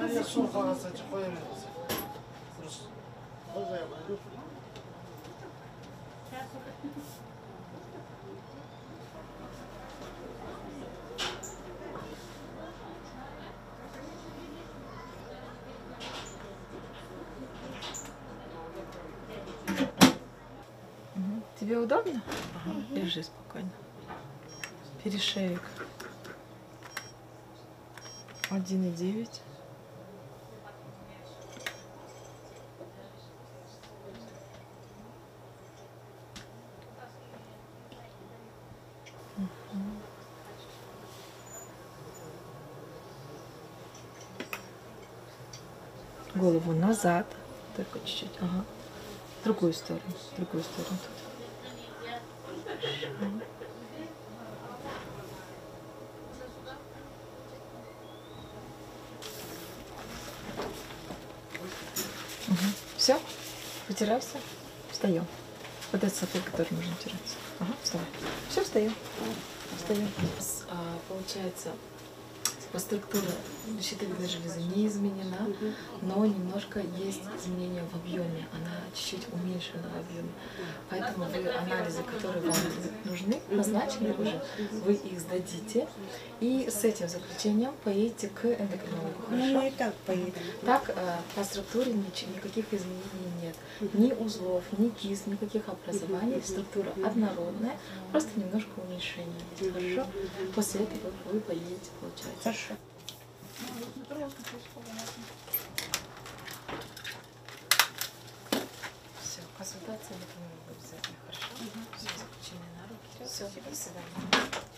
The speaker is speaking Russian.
Тебе удобно? Ага. Лежи спокойно. Перешеек 1,9. Голову назад, только чуть-чуть. Ага. В другую сторону, в другую сторону. Угу. Все, вытирайся, встаем. Вот этот сапог, который нужно вытираться. Ага, вставай. Все, встаем. Встаем. Получается, по структуре щитовидной железы не изменена, но немножко есть изменения в объеме. Она чуть-чуть уменьшена в объеме. Поэтому вы анализы, которые вам нужны, назначили уже, вы их сдадите. И с этим заключением поедете к эндокринологу. Хорошо? И так поедем. Так, по структуре никаких изменений нет. Ни узлов, ни кист, никаких образований. Структура однородная, просто немножко уменьшение. Хорошо? После этого вы поедете, получается. Хорошо. Все, консультация это обязательно. Хорошо? Все, заключение на руки. Все, до свидания.